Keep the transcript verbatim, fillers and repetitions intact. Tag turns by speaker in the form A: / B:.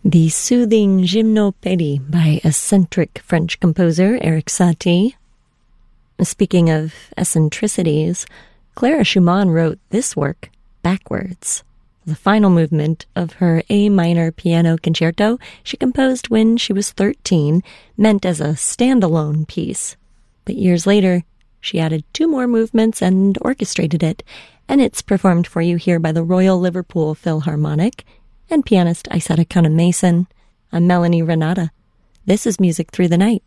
A: The soothing Gymnopédie by eccentric French composer Erik Satie. Speaking of eccentricities, Clara Schumann wrote this work backwards. The final movement of her A minor piano concerto she composed when she was thirteen, meant as a standalone piece. But years later, she added two more movements and orchestrated it, and it's performed for you here by the Royal Liverpool Philharmonic and pianist Isetta Cunham Mason. I'm Melanie Renata. This is Music Through the Night.